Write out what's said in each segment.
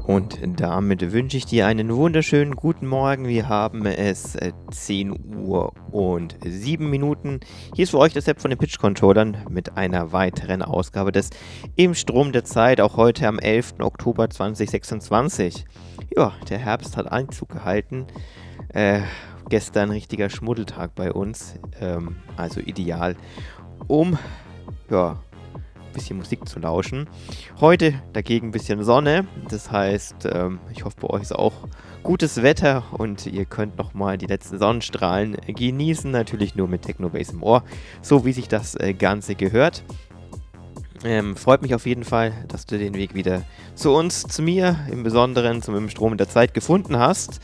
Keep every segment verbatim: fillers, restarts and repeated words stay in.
Und damit wünsche ich dir einen wunderschönen guten Morgen. Wir haben es äh, zehn Uhr und sieben Minuten. Hier ist für euch das Sepp von den Pitch-Controllern mit einer weiteren Ausgabe des Im Strom der Zeit, auch heute am elften Oktober zweitausendsechsundzwanzig. Ja, der Herbst hat Einzug gehalten. Äh, gestern richtiger Schmuddeltag bei uns, ähm, also ideal, um ja, ein bisschen Musik zu lauschen. Heute dagegen ein bisschen Sonne, das heißt, ähm, ich hoffe, bei euch ist auch gutes Wetter und ihr könnt nochmal die letzten Sonnenstrahlen genießen, natürlich nur mit Technobase im Ohr, so wie sich das äh, Ganze gehört. Ähm, freut mich auf jeden Fall, dass du den Weg wieder zu uns, zu mir, im Besonderen zum Im Strom der Zeit gefunden hast.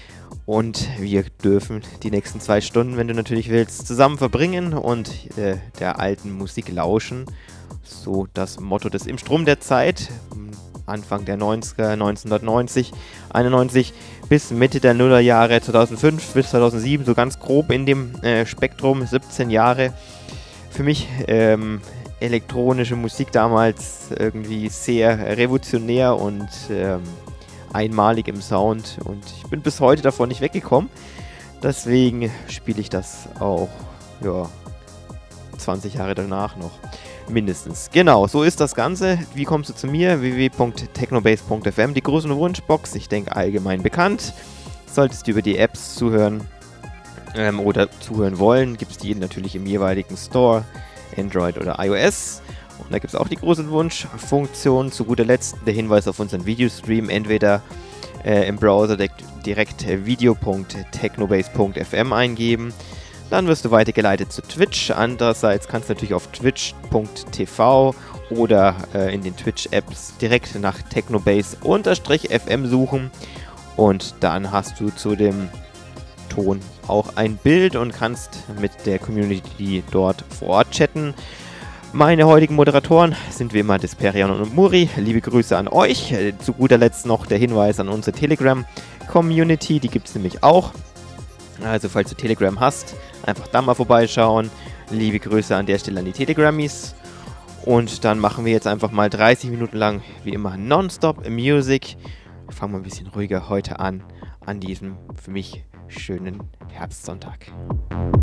Und wir dürfen die nächsten zwei Stunden, wenn du natürlich willst, zusammen verbringen und äh, der alten Musik lauschen. So das Motto des Im Strom der Zeit, Anfang der neunziger, neunzehnhundertneunzig, einundneunzig bis Mitte der Nullerjahre, zweitausendfünf bis zweitausendsieben, so ganz grob in dem äh, Spektrum, siebzehn Jahre. Für mich ähm, elektronische Musik damals irgendwie sehr revolutionär und ähm, einmalig im Sound und ich bin bis heute davon nicht weggekommen. Deswegen spiele ich das auch, ja, zwanzig Jahre danach noch. Mindestens. Genau, so ist das Ganze. Wie kommst du zu mir? w w w punkt technobase punkt f m, die große Wunschbox, ich denke allgemein bekannt. Solltest du über die Apps zuhören ähm, oder zuhören wollen, gibt es die natürlich im jeweiligen Store, Android oder iOS. Und da gibt es auch die große Wunschfunktion. Zu guter Letzt der Hinweis auf unseren Videostream, entweder äh, im Browser direkt, direkt äh, video punkt technobase punkt f m eingeben. Dann wirst du weitergeleitet zu Twitch. Andererseits kannst du natürlich auf twitch punkt t v oder äh, in den Twitch-Apps direkt nach Technobase-F M suchen. Und dann hast du zu dem Ton auch ein Bild und kannst mit der Community dort vor Ort chatten. Meine heutigen Moderatoren sind wie immer Desperion und Muri. Liebe Grüße an euch. Äh, zu guter Letzt noch der Hinweis an unsere Telegram-Community. Die gibt es nämlich auch. Also falls du Telegram hast, einfach da mal vorbeischauen. Liebe Grüße an der Stelle an die Telegrammies. Und dann machen wir jetzt einfach mal dreißig Minuten lang, wie immer, Nonstop Music. Fangen wir ein bisschen ruhiger heute an, an diesem für mich schönen Herbstsonntag.